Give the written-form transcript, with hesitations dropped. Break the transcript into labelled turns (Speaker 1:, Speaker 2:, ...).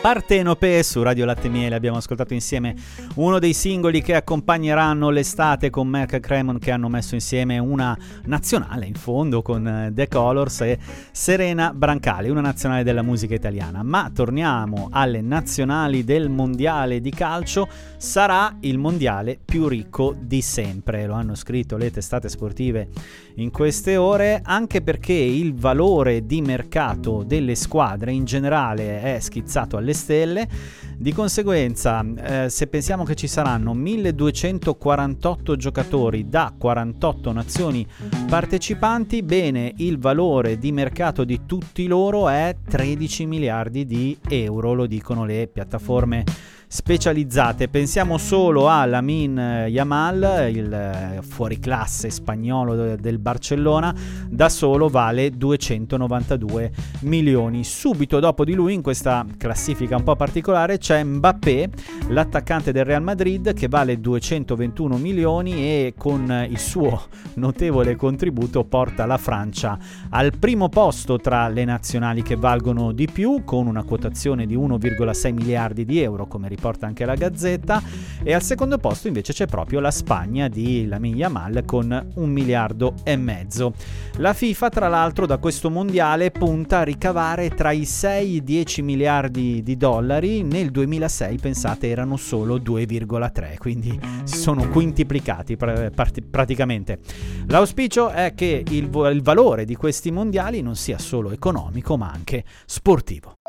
Speaker 1: Partenope su Radio Latte Miele. Abbiamo ascoltato insieme uno dei singoli che accompagneranno l'estate con Merck e Cremon, che hanno messo insieme una nazionale in fondo con The Colors e Serena Brancali, una nazionale della musica italiana. Ma torniamo alle nazionali del mondiale di calcio. Sarà il mondiale più ricco di sempre, lo hanno scritto le testate sportive in queste ore, anche perché il valore di mercato delle squadre in generale è schizzato alle stelle. Di conseguenza, se pensiamo che ci saranno 1248 giocatori da 48 nazioni partecipanti, bene, il valore di mercato di tutti loro è 13 miliardi di euro, lo dicono le piattaforme specializzate. Pensiamo solo a Lamine Yamal, il fuoriclasse spagnolo del Barcellona, da solo vale 292 milioni. Subito dopo di lui, in questa classifica un po' particolare, c'è Mbappé, l'attaccante del Real Madrid, che vale 221 milioni e con il suo notevole contributo porta la Francia al primo posto tra le nazionali che valgono di più, con una quotazione di 1,6 miliardi di euro, come riporta anche la Gazzetta, e al secondo posto invece c'è proprio la Spagna di Lamine Yamal con 1,5 miliardi. La FIFA, tra l'altro, da questo mondiale punta a ricavare tra i 6 e i 10 miliardi di dollari. Nel 2006, pensate, erano solo 2,3, quindi si sono quintuplicati praticamente. L'auspicio è che il valore di questi mondiali non sia solo economico ma anche sportivo.